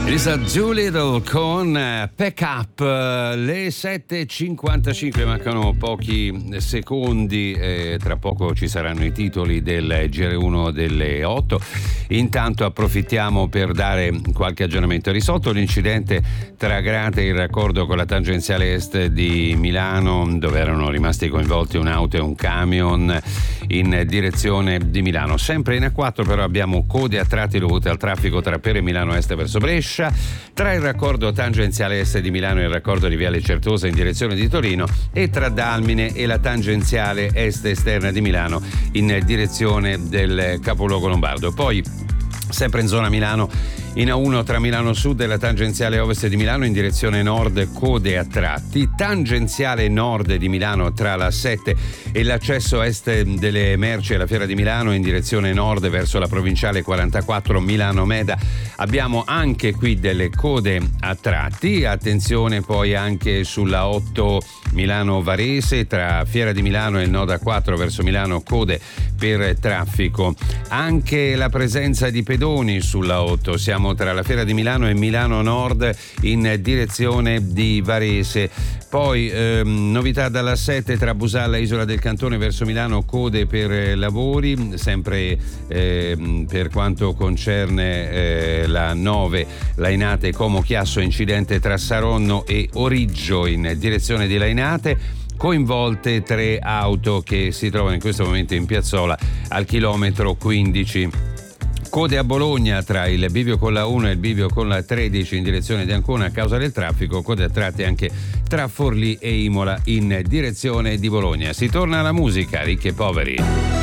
Lisa Doolittle con Pack Up, le 7.55, mancano pochi secondi, tra poco ci saranno i titoli del GR1 delle 8. Intanto approfittiamo per dare qualche aggiornamento. Risolto l'incidente tra Agrate e il raccordo con la tangenziale est di Milano, dove erano rimasti coinvolti un'auto e un camion in direzione di Milano. Sempre in A4 però abbiamo code a tratti dovute al traffico tra Pere e Milano Est verso Brescia, tra il raccordo tangenziale est di Milano e il raccordo di Viale Certosa in direzione di Torino, e tra Dalmine e la tangenziale est esterna di Milano in direzione del capoluogo lombardo. Poi sempre in zona Milano, in A1 tra Milano Sud e la tangenziale ovest di Milano in direzione nord, code a tratti, tangenziale nord di Milano tra la 7 e l'accesso est delle merci alla Fiera di Milano in direzione nord verso la provinciale 44 Milano Meda. Abbiamo anche qui delle code a tratti, attenzione poi anche sulla 8 Milano Varese tra Fiera di Milano e il nodo A4 verso Milano, code per traffico. Anche la presenza di pedoni sulla 8, siamo tra la Fiera di Milano e Milano Nord in direzione di Varese. Poi novità dalla 7 tra Busalla e Isola del Cantone verso Milano, code per lavori. Sempre per quanto concerne la 9 Lainate Como Chiasso, incidente tra Saronno e Origgio in direzione di Lainate, coinvolte 3 auto che si trovano in questo momento in piazzola al chilometro 15. Code a Bologna tra il bivio con la 1 e il bivio con la 13 in direzione di Ancona a causa del traffico, code a tratti anche tra Forlì e Imola in direzione di Bologna. Si torna alla musica, Ricchi e Poveri.